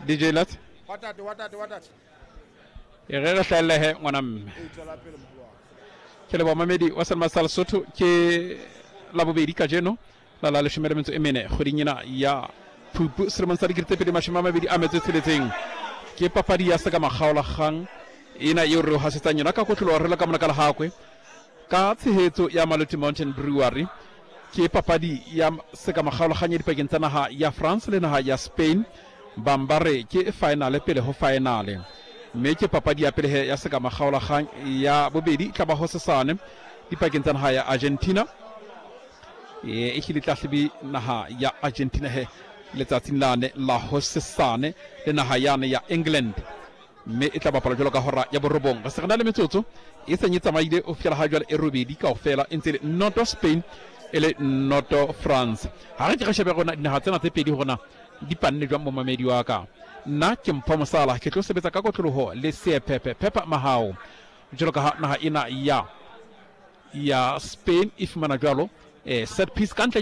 DJ Lat Watate e rega hlale he ngwanam ke le ba mamedi wa Salma Sal Sotho ke la bobedi ka jeno la le shemere mentso emene khodinyina ya Phupu Sermon sa dikirte pele mashima mabedi a metso tseletseng ke papadi ya seka magaola gang ina yo re ha setsa nyona ka kotlolo re la ka mona ka la hakwe ka tshehetso ya Maloti Mountain Brewery ke papadi ya seka magaola gang dipakeng tsa naha ya France le naha ya Spain bambare ke final pele ho finale mme ke papadi ya pele ya seka magaola gang ya bobedi tla ba ho sesane dipakeng tsa naha ya Argentina e hile tlahlebe naha ya Argentina he letsatsing lane la ho sesane le naha yane ya England mme e tla bapala jwalo ka hora ya borobong ba se le metsotso e senyetsa maile o fiela ha jwale e robedi ka ofela e ntse le noto Spain e le noto France ha re ke shebe rona dinaha tsena tse pedi hona di panne jwa momamedi wa ka nna ke Mpho Mosala ke tlo sebetsa ka kotloloho le Sepepe Peppa Mahao jwalo ka naha ina ya Spain if mana jwalo set piece kantle